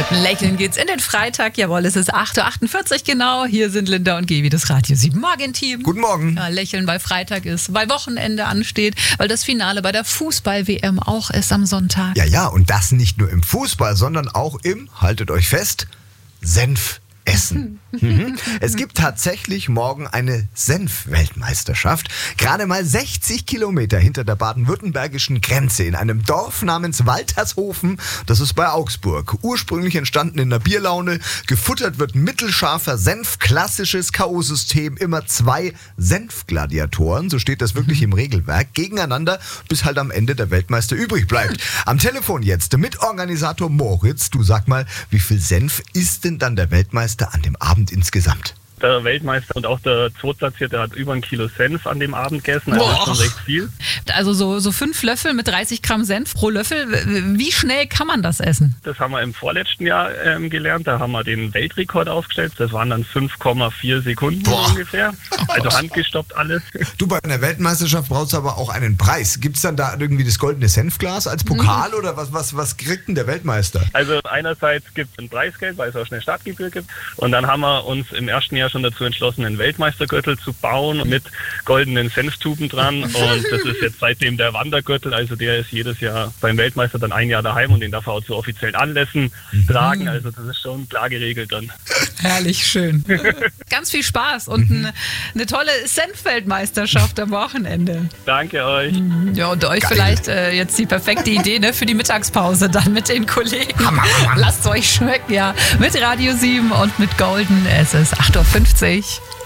Mit einem Lächeln geht's in den Freitag. Jawohl, es ist 8.48 Uhr genau. Hier sind Linda und Gevi, das Radio 7 Morgen-Team. Guten Morgen. Ja, Lächeln, weil Freitag ist, weil Wochenende ansteht, weil das Finale bei der Fußball-WM auch ist am Sonntag. Ja, und das nicht nur im Fußball, sondern auch im, haltet euch fest, Senfessen. Es gibt tatsächlich morgen eine Senf-Weltmeisterschaft. Gerade mal 60 Kilometer hinter der baden-württembergischen Grenze in einem Dorf namens Waltershofen. Das ist bei Augsburg. Ursprünglich entstanden in der Bierlaune. Gefuttert wird mittelscharfer Senf, klassisches K.O.-System. Immer 2 Senfgladiatoren, so steht das wirklich im Regelwerk, gegeneinander, bis halt am Ende der Weltmeister übrig bleibt. Am Telefon jetzt Mitorganisator Moritz. Du sag mal, wie viel Senf isst denn dann der Weltmeister an dem Abend insgesamt? Der Weltmeister und auch der Zweitplatzierte hat über 1 Kilo Senf an dem Abend gegessen. Also das ist schon recht viel. Also so 5 Löffel mit 30 Gramm Senf pro Löffel. Wie schnell kann man das essen? Das haben wir im vorletzten Jahr gelernt. Da haben wir den Weltrekord aufgestellt. Das waren dann 5,4 Sekunden ungefähr. Also handgestoppt alles. Du, bei einer Weltmeisterschaft brauchst du aber auch einen Preis. Gibt es dann da irgendwie das goldene Senfglas als Pokal oder was kriegt denn der Weltmeister? Also einerseits gibt es ein Preisgeld, weil es auch eine Startgebühr gibt. Und dann haben wir uns im ersten Jahr schon dazu entschlossen, einen Weltmeistergürtel zu bauen mit goldenen Senftuben dran. Und das ist jetzt seitdem der Wandergürtel. Also der ist jedes Jahr beim Weltmeister dann 1 Jahr daheim und den darf er auch zu offiziellen Anlässen tragen. Also das ist schon klar geregelt dann. Herrlich, schön. Ganz viel Spaß und eine tolle Senfweltmeisterschaft am Wochenende. Danke euch. Ja, und euch vielleicht jetzt die perfekte Idee, ne, für die Mittagspause dann mit den Kollegen. Lasst es euch schmecken, ja. Mit Radio 7 und mit Golden. Es ist 8.50 Uhr.